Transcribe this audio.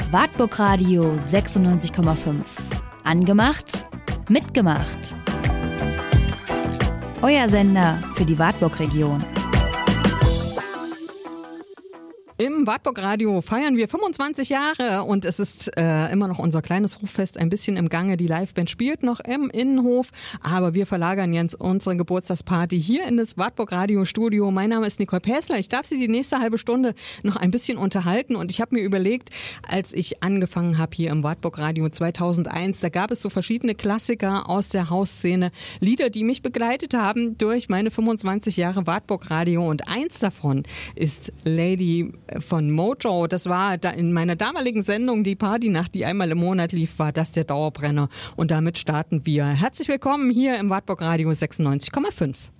Wartburg Radio 96,5. Angemacht, mitgemacht. Euer Sender für die Wartburg-Region. Im Wartburg Radio feiern wir 25 Jahre und es ist immer noch unser kleines Hoffest ein bisschen im Gange. Die Liveband spielt noch im Innenhof, aber wir verlagern jetzt unsere Geburtstagsparty hier in das Wartburg Radio Studio. Mein Name ist Nicole Päsler. Ich darf Sie die nächste halbe Stunde noch ein bisschen unterhalten und ich habe mir überlegt, als ich angefangen habe hier im Wartburg Radio 2001, da gab es so verschiedene Klassiker aus der Hausszene, Lieder, die mich begleitet haben durch meine 25 Jahre Wartburg Radio und eins davon ist Lady von Mojo. Das war da in meiner damaligen Sendung, die Partynacht, die einmal im Monat lief, war das der Dauerbrenner. Und damit starten wir. Herzlich willkommen hier im Wartburg Radio 96,5.